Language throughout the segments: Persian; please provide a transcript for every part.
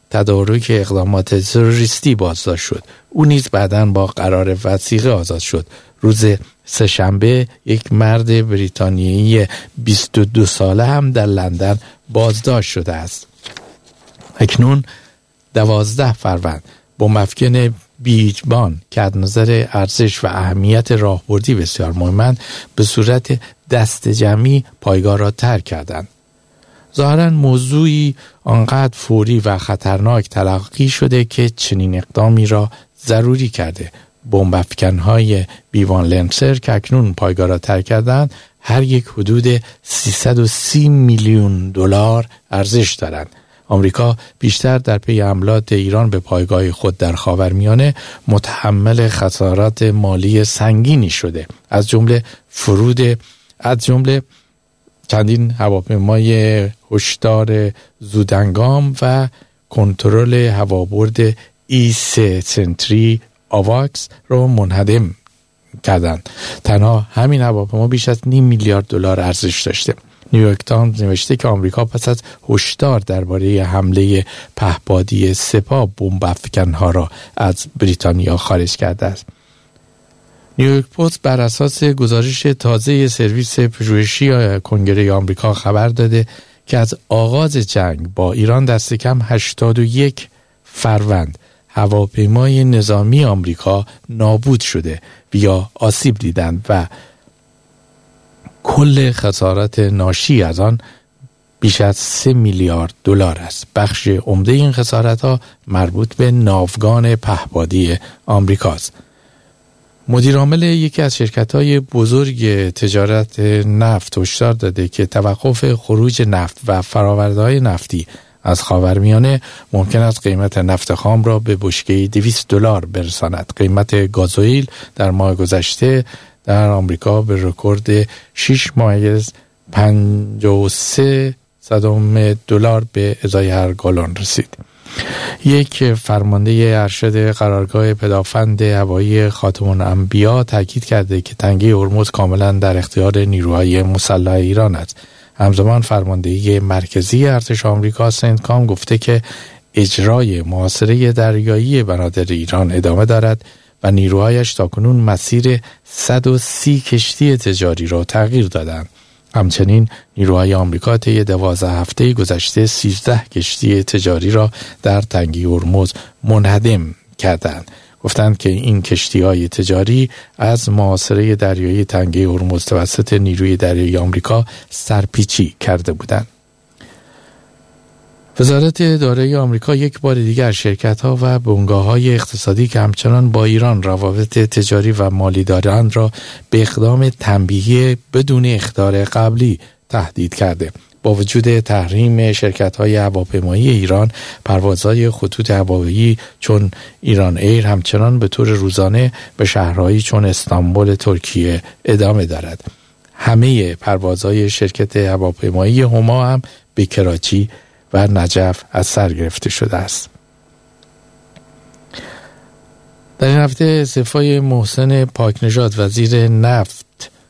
تدارک اقدامات تروریستی بازداشت شد. او نیز بعداً با قرار وثیقه آزاد شد. روز سه‌شنبه یک مرد بریتانیایی 22 ساله هم در لندن بازداشت شده است. اکنون 12 فروند بمب‌افکن بیجبان که از نظر ارزش و اهمیت راهبردی بسیار مهمند به صورت دست جمعی پایگاه را ترک کردند. ظاهراً موضوعی آنقدر فوری و خطرناک تلقی شده که چنین اقدامی را ضروری کرده. بمب‌افکن‌های بیوان لنسر که اکنون پایگاه را ترک کردند هر یک حدود 330 میلیون دلار ارزش دارند. آمریکا بیشتر در پی حملات ایران به پایگاه خود در خاورمیانه متحمل خسارات مالی سنگینی شده، از جمله چندین هواپیمای هشدار زودهنگام و کنترل هوابرد E-3 سنتری آواکس را منهدم کردند. تنها همین هواپیما بیش از 5 میلیارد دلار ارزش داشته. نیویورک تایمز نوشته که آمریکا پس از هشدار درباره حمله پهپادی سپاه بمب‌افکن‌ها را از بریتانیا خارج کرده است. نیویورک پست بر اساس گزارش تازه سرویس پژوهشی کنگره آمریکا خبر داده که از آغاز جنگ با ایران دست کم 81 فروند هواپیمای نظامی آمریکا نابود شده یا آسیب دیدند و کل خسارات ناشی از آن بیش از 3 میلیارد دلار است. بخش عمده این خسارت‌ها مربوط به ناوگان پهپادی آمریکاست. مدیر عامل یکی از شرکت‌های بزرگ تجارت نفت هشدار داده که توقف خروج نفت و فرآورده‌های نفتی از خاورمیانه ممکن است قیمت نفت خام را به بشکه‌ای $200 برساند. قیمت گازوئیل در ماه گذشته در آمریکا به رکورد $6.53 به ازای هر گالن رسید. یک فرمانده ارشد قرارگاه پدافند هوایی خاتم الانبیا تاکید کرده که تنگه هرمز کاملا در اختیار نیروهای مسلح ایران است. همزمان فرماندهی مرکزی ارتش آمریکا سنتکام گفته که اجرای محاصره دریایی بنادر ایران ادامه دارد و نیروهایش تاکنون مسیر 130 کشتی تجاری را تغییر دادند. همچنین نیروهای آمریکا طی 12 هفته گذشته 13 کشتی تجاری را در تنگه هرمز منهدم کردند. گفتند که این کشتی‌های تجاری از محاصره دریایی تنگه هرمز توسط نیروی دریایی آمریکا سرپیچی کرده بودند. وزارت دارایی آمریکا یک بار دیگر شرکت‌ها و بنگاه‌های اقتصادی که همچنان با ایران روابط تجاری و مالی دارند را به اقدام تنبیهی بدون اخطار قبلی تهدید کرده. با وجود تحریم شرکت‌های هواپیمایی ایران، پروازهای خطوط هوایی چون ایران ایر همچنان به طور روزانه به شهرهایی چون استانبول ترکیه ادامه دارد. همه پروازهای شرکت هواپیمایی هما هم به کراچی و نجف از سر گرفته شده است. در این هفته استعفای محسن پاکنژاد وزیر نفت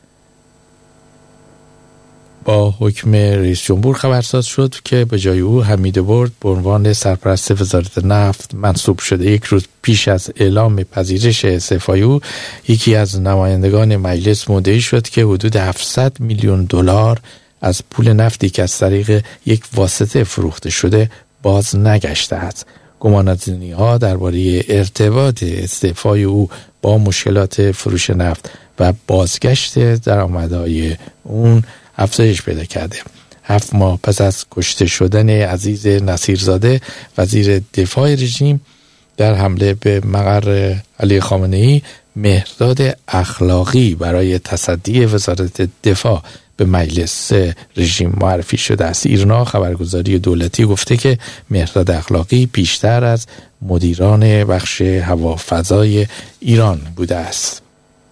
با حکم رئیس جمهور خبرساز شد که به جای او حمید برد به عنوان سرپرست وزارت نفت منصوب شده. یک روز پیش از اعلام پذیرش استعفای او، یکی از نمایندگان مجلس مدعی شد که حدود 700 میلیون دلار از پول نفتی که از طریق یک واسطه فروخته شده باز نگشته است. گمانه‌زنی‌ها درباره ارتباط استعفای او با مشکلات فروش نفت و بازگشت درآمدهای اون افزایش پیدا کرده. 7 ماه پس از کشته شدن عزیز نصیرزاده وزیر دفاع رژیم در حمله به مقر علی خامنه‌ای، مهرداد اخلاقی برای تصدی وزارت دفاع به مجلس رژیم معرفی شده است. ایرنا خبرگزاری دولتی گفته که مهرداد اخلاقی پیشتر از مدیران بخش هوافضای ایران بوده است.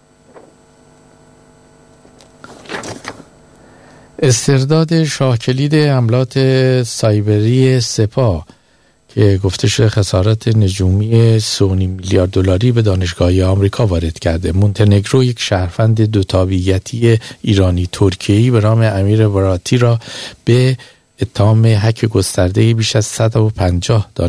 استرداد شاهکلید حملات سایبری سپاه که گفته شده خسارات نجومی 3.5 میلیارد دلاری به دانشگاه‌های آمریکا وارد کرده. مونتنگرو یک شهروند دوتابیتی ایرانی ترکیه‌ای به نام امیر براتی را به اتهام هک گسترده بیش از 150